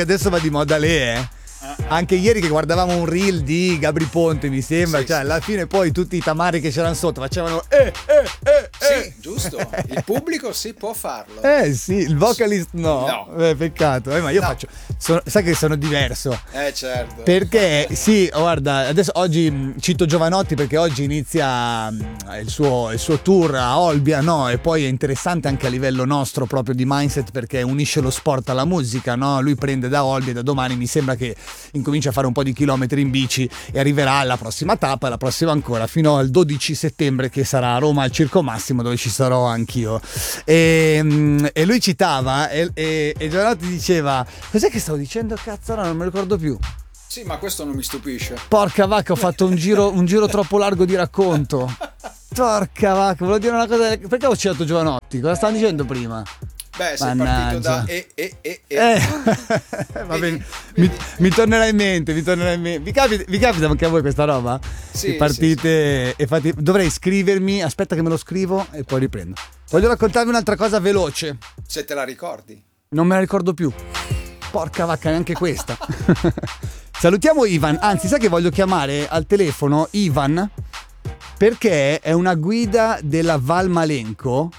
Adesso va di moda le. Anche ieri che guardavamo un reel di Gabri Ponte, mi sembra, Sì, cioè sì. alla fine poi tutti i tamari che c'erano sotto facevano Sì, giusto. Il pubblico sì, può farlo. Sì, il vocalist no. No. Peccato. Ma io No. faccio. Sai che sono diverso. Certo. Perché sì, guarda, adesso oggi cito Giovanotti perché oggi inizia il suo tour a Olbia, no? E poi è interessante anche a livello nostro proprio di mindset perché unisce lo sport alla musica, no? Lui prende da Olbia e da domani mi sembra che incomincia a fare un po' di chilometri in bici e arriverà alla prossima tappa, la prossima ancora, fino al 12 settembre che sarà a Roma al Circo Massimo dove ci sarò anch'io. E lui citava e Giovanotti diceva, cos'è che stavo dicendo? Cazzo, no, non me lo ricordo più. Sì, ma questo non mi stupisce. Porca vacca, ho fatto un giro troppo largo di racconto. Porca vacca, volevo dire una cosa. Perché ho citato Giovanotti? Cosa stavano dicendo prima? Beh, sei Mannaggia. partito da Va bene. Mi tornerà in mente. Vi capita anche a voi questa roba? Sì, Che partite e fate. Dovrei scrivermi, aspetta che me lo scrivo e poi riprendo. Voglio raccontarvi un'altra cosa veloce. Se te la ricordi. Non me la ricordo più. Porca vacca, neanche questa. Salutiamo Ivan. Anzi, sai che voglio chiamare al telefono Ivan? Perché è una guida della Val Malenco,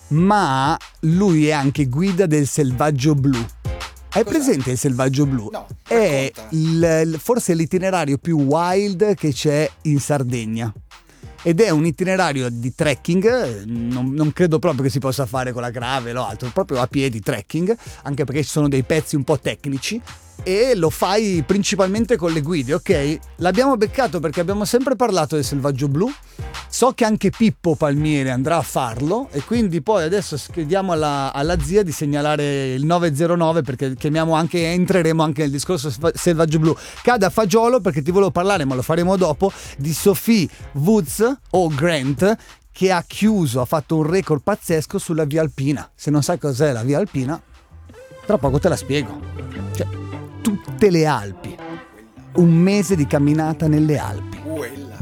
ma lui è anche guida del Selvaggio Blu. Hai presente il Selvaggio Blu? No, è racconta. forse l'itinerario più wild che c'è in Sardegna. Ed è un itinerario di trekking, non credo proprio che si possa fare con la gravel o altro, proprio a piedi trekking, anche perché ci sono dei pezzi un po' tecnici e lo fai principalmente con le guide, ok? L'abbiamo beccato perché abbiamo sempre parlato del Selvaggio Blu, so che anche Pippo Palmieri andrà a farlo e quindi poi adesso chiediamo alla zia di segnalare il 909 perché entreremo anche nel discorso Selvaggio Blu. Cade a fagiolo perché ti volevo parlare, ma lo faremo dopo, di Sophie Woods o Grant che ha fatto un record pazzesco sulla via alpina. Se non sai cos'è la via alpina, tra poco te la spiego. Cioè, tutte le Alpi, un mese di camminata nelle Alpi.